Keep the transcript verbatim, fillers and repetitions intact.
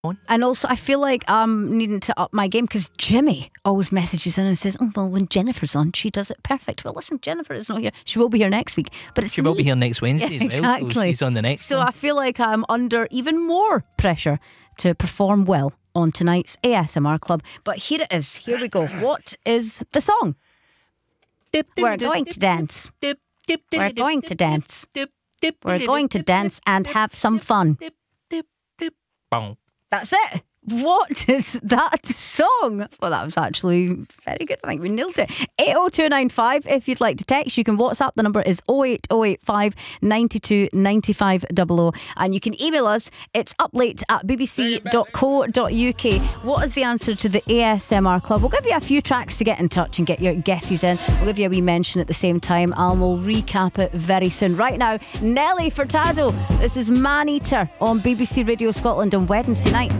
on. And also, I feel like I'm needing to up my game because Jimmy always messages in and says, oh, well, when Jennifer's on, she does it perfect. Well, listen, Jennifer is not here. She will be here next week. But it's She will me. be here next Wednesday Yeah, as well. exactly. So she's on the next So one. I feel like I'm under even more pressure to perform well on tonight's A S M R Club. But here it is. Here we go. What is the song? We're going to dance. We're going to dance. We're going to dance and have some fun. Bong. That's it. What is that song? Well, that was actually very good. I think we nailed it. eight oh two nine five. If you'd like to text, you can WhatsApp. The number is oh eight oh eight five nine two nine five double oh. And you can email us. It's uplate at b b c dot co dot u k. What is the answer to the A S M R Club? We'll give you a few tracks to get in touch and get your guesses in. We'll give you a wee mention at the same time, and we'll recap it very soon. Right now, Nelly Furtado. This is Man Eater on B B C Radio Scotland on Wednesday night.